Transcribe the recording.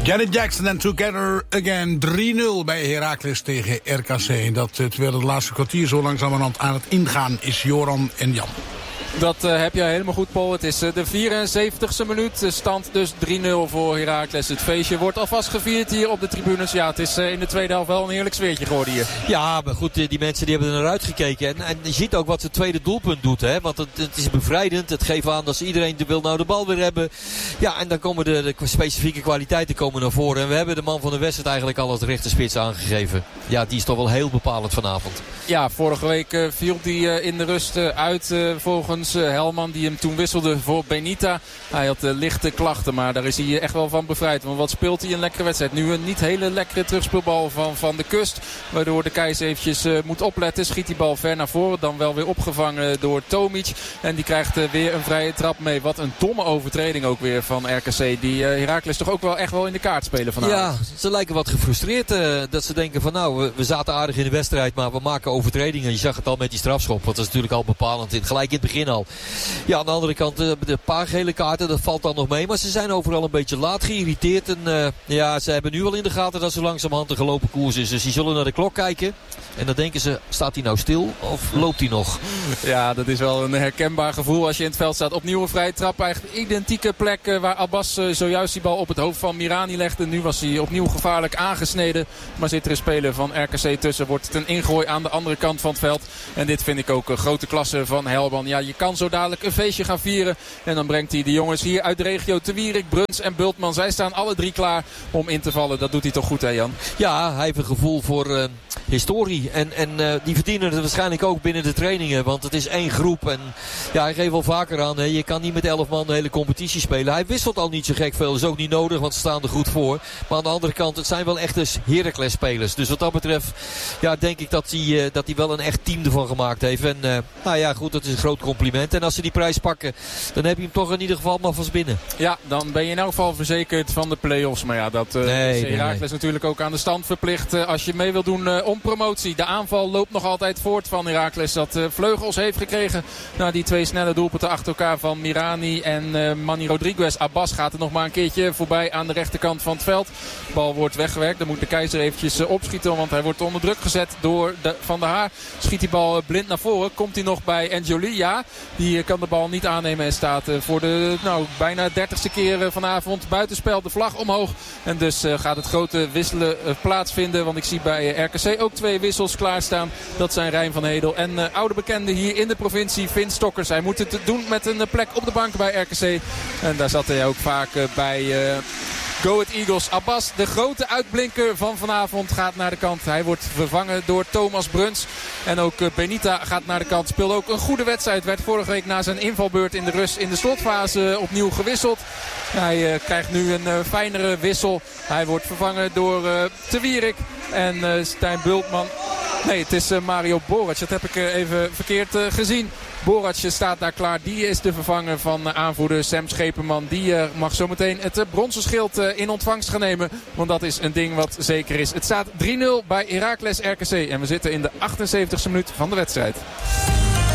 Janet Jackson en Together Again. 3-0 bij Heracles tegen RKC. Dat terwijl het laatste kwartier zo langzamerhand aan het ingaan is. Joran en Jan. Dat heb jij helemaal goed, Paul. Het is de 74ste minuut. De stand dus 3-0 voor Heracles. Het feestje wordt alvast gevierd hier op de tribunes. Ja, het is in de tweede helft wel een heerlijk sfeertje geworden hier. Ja, maar goed, die mensen die hebben er naar uitgekeken. En je ziet ook wat zijn tweede doelpunt doet. Hè? Want het is bevrijdend. Het geeft aan dat iedereen wil nou de bal weer hebben. Ja, en dan komen de specifieke kwaliteiten komen naar voren. En we hebben de man van de wedstrijd eigenlijk al als rechterspits aangegeven. Ja, die is toch wel heel bepalend vanavond. Ja, vorige week viel die in de rust uit volgens Helman, die hem toen wisselde voor Benita. Hij had lichte klachten, maar daar is hij echt wel van bevrijd. Want wat speelt hij een lekkere wedstrijd. Nu een niet hele lekkere terugspeelbal van de Kust. Waardoor de Keizer eventjes moet opletten. Schiet die bal ver naar voren. Dan wel weer opgevangen door Tomic. En die krijgt weer een vrije trap mee. Wat een domme overtreding ook weer van RKC. Die Heracles toch ook wel echt wel in de kaart spelen vanavond. Ja, ze lijken wat gefrustreerd. Dat ze denken van nou, we zaten aardig in de wedstrijd. Maar we maken overtredingen. Je zag het al met die strafschop. Want dat is natuurlijk al bepalend. Gelijk in het begin al. Ja, aan de andere kant de paar gele kaarten, dat valt dan nog mee. Maar ze zijn overal een beetje laat geïrriteerd. En ja, ze hebben nu wel in de gaten dat ze langzamerhand een gelopen koers is. Dus die zullen naar de klok kijken. En dan denken ze, staat hij nou stil of loopt hij nog? Ja, dat is wel een herkenbaar gevoel als je in het veld staat. Opnieuw een vrije trap. Eigenlijk identieke plek waar Abbas zojuist die bal op het hoofd van Mirani legde. Nu was hij opnieuw gevaarlijk aangesneden. Maar zit er een speler van RKC tussen. Wordt het een ingooi aan de andere kant van het veld. En dit vind ik ook een grote klasse van Helman. Ja, je kan zo dadelijk een feestje gaan vieren. En dan brengt hij de jongens hier uit de regio te Wierik, Bruns en Bultman. Zij staan alle drie klaar om in te vallen. Dat doet hij toch goed, hè Jan? Ja, hij heeft een gevoel voor historie. En die verdienen het waarschijnlijk ook binnen de trainingen. Want het is één groep. En ja, hij geeft wel vaker aan. Hè, je kan niet met 11 man de hele competitie spelen. Hij wisselt al niet zo gek veel. Dat is ook niet nodig, want ze staan er goed voor. Maar aan de andere kant, het zijn wel echte Heracles spelers. Dus wat dat betreft, ja, denk ik dat hij wel een echt team ervan gemaakt heeft. En nou ja, goed, dat is een groot compliment. En als ze die prijs pakken, dan heb je hem toch in ieder geval maar vast binnen. Ja, dan ben je in elk geval verzekerd van de play-offs. Maar ja, dat is Heracles natuurlijk ook aan de stand verplicht als je mee wil doen om promotie. De aanval loopt nog altijd voort van Heracles. Dat vleugels heeft gekregen na die twee snelle doelpunten achter elkaar van Mirani en Manny Rodriguez. Abbas gaat er nog maar een keertje voorbij aan de rechterkant van het veld. De bal wordt weggewerkt. Dan moet de Keizer eventjes opschieten, want hij wordt onder druk gezet door Van der Haar. Schiet die bal blind naar voren. Komt hij nog bij Anjoli? Ja, die kan de bal niet aannemen en staat voor de bijna 30ste keer vanavond buitenspel, de vlag omhoog. En dus gaat het grote wisselen plaatsvinden. Want ik zie bij RKC ook twee wissels klaarstaan. Dat zijn Rijn van Hedel en oude bekende hier in de provincie, Vin Stokkers. Hij moet het doen met een plek op de bank bij RKC. En daar zat hij ook vaak bij Go Ahead Eagles. Abbas, de grote uitblinker van vanavond, gaat naar de kant. Hij wordt vervangen door Thomas Bruns. En ook Benita gaat naar de kant. Speelde ook een goede wedstrijd. Werd vorige week na zijn invalbeurt in de rust in de slotfase opnieuw gewisseld. Hij krijgt nu een fijnere wissel. Hij wordt vervangen door Te Wierik en Stijn Bultman. Nee, het is Mario Borac. Dat heb ik even verkeerd gezien. Borac staat daar klaar. Die is de vervanger van aanvoerder Sam Schepenman. Die mag zometeen het bronzen schild in ontvangst gaan nemen. Want dat is een ding wat zeker is. Het staat 3-0 bij Heracles RKC. En we zitten in de 78e minuut van de wedstrijd.